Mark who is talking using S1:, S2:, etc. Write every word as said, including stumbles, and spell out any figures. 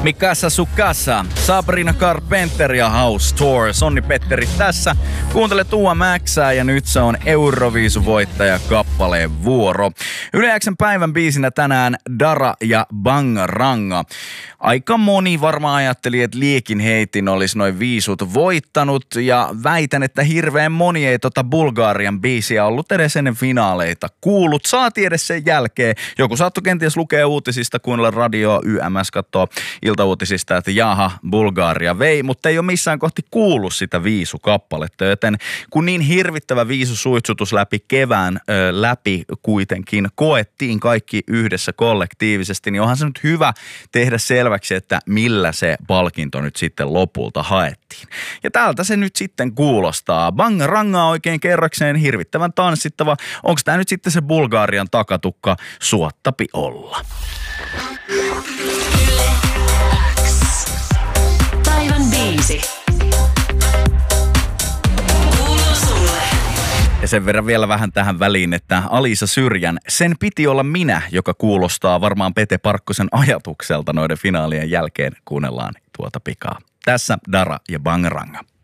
S1: Mikasa Sukasa, Sabrina Carpenter ja House Tour. Sonni Petteri tässä. Kuuntele Tuua Maxää ja nyt se on Euroviisuvoittaja kappaleen vuoro. Yle X:n päivän biisinä tänään Dara ja Bangaranga. Aika moni varmaan ajatteli, että Liekin heitin olisi noin viisut voittanut ja väitän, että hirveän moni ei tota Bulgarian biisiä ollut edes ennen finaaleita kuullut. Saati edes sen jälkeen. Joku saattoi kenties lukea uutisista, kuunnella radioa, Y M S, katsoa iltauutisista, että jaha, Bulgaria vei, mutta ei ole missään kohti kuullut sitä viisukappaletta, joten kun niin hirvittävä viisusuitsutus läpi kevään ö, läpi kuitenkin koettiin kaikki yhdessä kollektiivisesti, niin onhan se nyt hyvä tehdä selväksi, että millä se palkinto nyt sitten lopulta haettiin. Ja täältä se nyt sitten kuulostaa. Bangaranga oikein kerrakseen hirvittävän tanssittava. Onko tämä nyt sitten se Bulgarian takatukka? Suottapi olla.
S2: Päivän biisi. Kuuluu sulle.
S1: Ja sen verran vielä vähän tähän väliin, että Alisa Syrjän Sen piti olla minä, joka kuulostaa varmaan Pete Parkkosen ajatukselta noiden finaalien jälkeen. Kuunnellaan tuota pikaa. Tässä Dara ja Bangaranga.